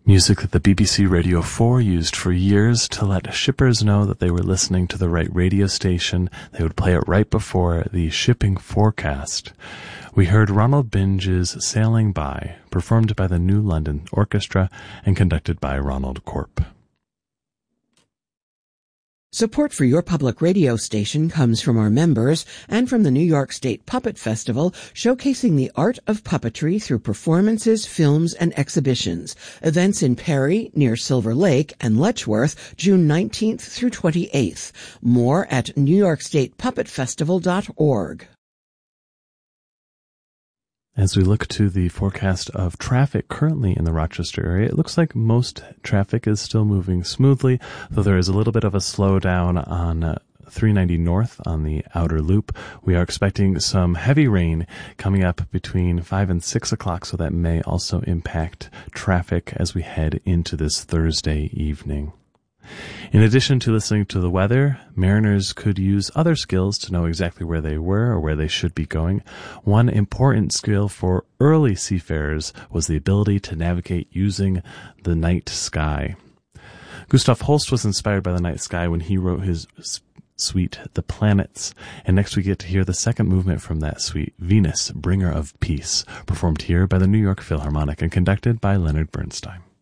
Music that the BBC Radio 4 used for years to let shippers know that they were listening to the right radio station. They would play it right before the shipping forecast. We heard Ronald Binge's Sailing By, performed by the New London Orchestra and conducted by Ronald Corp. Support for your public radio station comes from our members and from the New York State Puppet Festival, showcasing the art of puppetry through performances, films, and exhibitions. Events in Perry, near Silver Lake, and Letchworth, June 19th through 28th. More at newyorkstatepuppetfestival.org. As we look to the forecast of traffic currently in the Rochester area, it looks like most traffic is still moving smoothly, though there is a little bit of a slowdown on 390 North on the outer loop. We are expecting some heavy rain coming up between 5 and 6 o'clock, so that may also impact traffic as we head into this Thursday evening. In addition to listening to the weather, mariners could use other skills to know exactly where they were or where they should be going. One important skill for early seafarers was the ability to navigate using the night sky. Gustav Holst was inspired by the night sky when he wrote his suite, The Planets. And next we get to hear the second movement from that suite, Venus, Bringer of Peace, performed here by the New York Philharmonic and conducted by Leonard Bernstein.